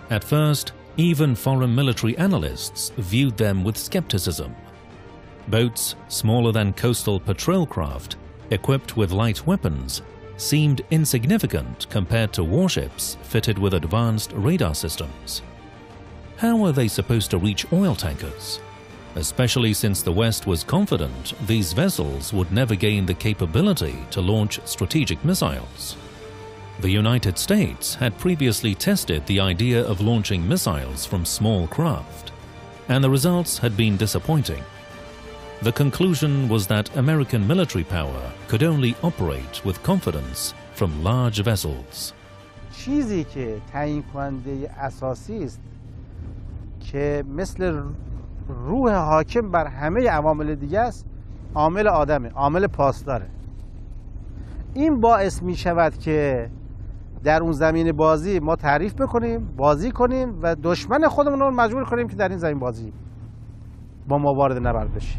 At first, even foreign military analysts viewed them with skepticism. Boats smaller than coastal patrol craft, equipped with light weapons, seemed insignificant compared to warships fitted with advanced radar systems. How were they supposed to reach oil tankers? Especially since the West was confident these vessels would never gain the capability to launch strategic missiles. The United States had previously tested the idea of launching missiles from small craft, and the results had been disappointing. The conclusion was that American military power could only operate with confidence from large vessels. چیزی که تعیین کننده اساسی است که مثل روح حاکم بر همه عوامل دیگه است، عامل آدمه، عامل پاسداره. این باعث می شود که در اون زمین بازی ما تعریف بکنیم، بازی کنیم و دشمن خودمون رو مجبور کنیم که در این زمین بازی با ما وارد نبرد بشیم.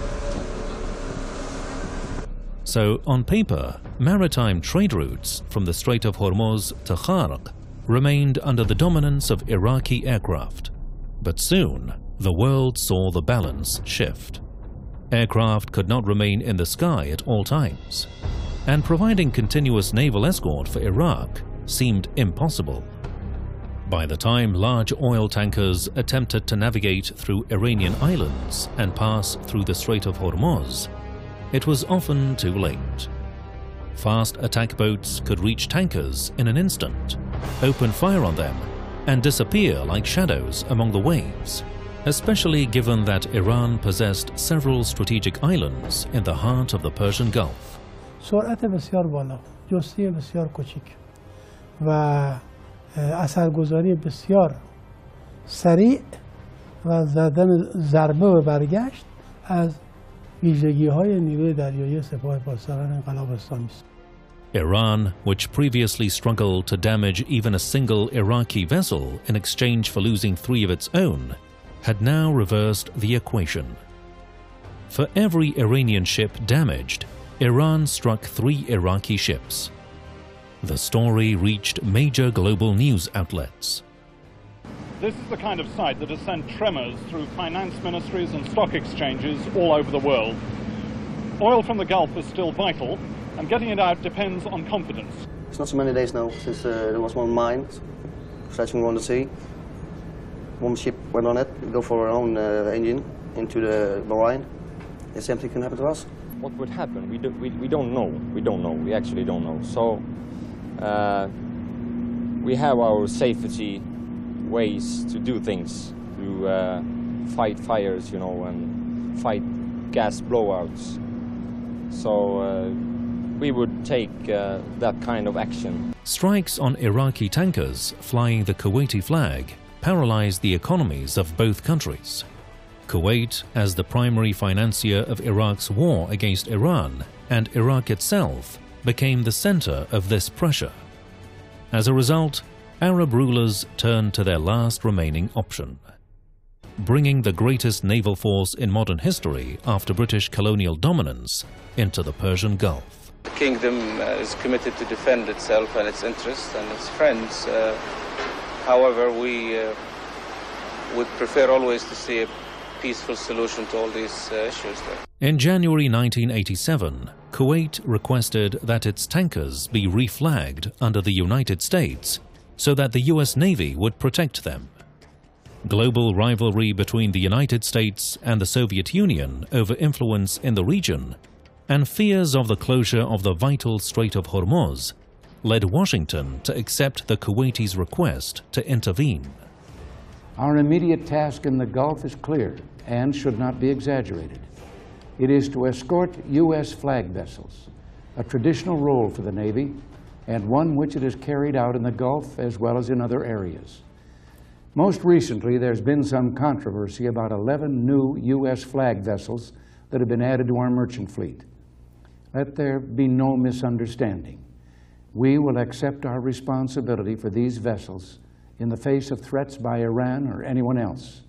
So, on paper, maritime trade routes from the Strait of Hormuz to Kharq remained under the dominance of Iraqi aircraft. But soon, the world saw the balance shift. Aircraft could not remain in the sky at all times, and providing continuous naval escort for Iraq seemed impossible. By the time large oil tankers attempted to navigate through Iranian islands and pass through the Strait of Hormuz, it was often too late. Fast attack boats could reach tankers in an instant, open fire on them, and disappear like shadows among the waves, especially given that Iran possessed several strategic islands in the heart of the Persian Gulf. سرعت بسیار بالا، جستی بسیار کوچک و اثرگذاری بسیار سریع و زدن ضربه و برگشت از ویژگی‌های نیروی دریایی سپاه پاسداران انقلاب اسلامی است. Iran, which previously struggled to damage even a single Iraqi vessel in exchange for losing 3 of its own, had now reversed the equation. For every Iranian ship damaged, Iran struck 3 Iraqi ships. The story reached major global news outlets. This is the kind of sight that has sent tremors through finance ministries and stock exchanges all over the world. Oil from the Gulf is still vital, and getting it out depends on confidence. It's not so many days now since there was one mine stretching around the sea. One ship went on it, go for our own engine into the Bahrain. The same thing can happen to us. What would happen? We don't know. We don't know. We actually don't know. So we have our safety ways to do things, to fight fires, you know, and fight gas blowouts. So we would take that kind of action. Strikes on Iraqi tankers flying the Kuwaiti flag paralyzed the economies of both countries. Kuwait, as the primary financier of Iraq's war against Iran, and Iraq itself, became the center of this pressure. As a result, Arab rulers turned to their last remaining option, bringing the greatest naval force in modern history after British colonial dominance into the Persian Gulf. The kingdom is committed to defend itself and its interests and its friends. However, we would prefer always to see a peaceful solution to all these issues. In January 1987, Kuwait requested that its tankers be reflagged under the United States so that the US Navy would protect them. Global rivalry between the United States and the Soviet Union over influence in the region, and fears of the closure of the vital Strait of Hormuz, led Washington to accept the Kuwaitis' request to intervene. Our immediate task in the Gulf is clear and should not be exaggerated. It is to escort U.S. flag vessels, a traditional role for the Navy, and one which it has carried out in the Gulf as well as in other areas. Most recently, there's been some controversy about 11 new U.S. flag vessels that have been added to our merchant fleet. Let there be no misunderstanding. We will accept our responsibility for these vessels in the face of threats by Iran or anyone else.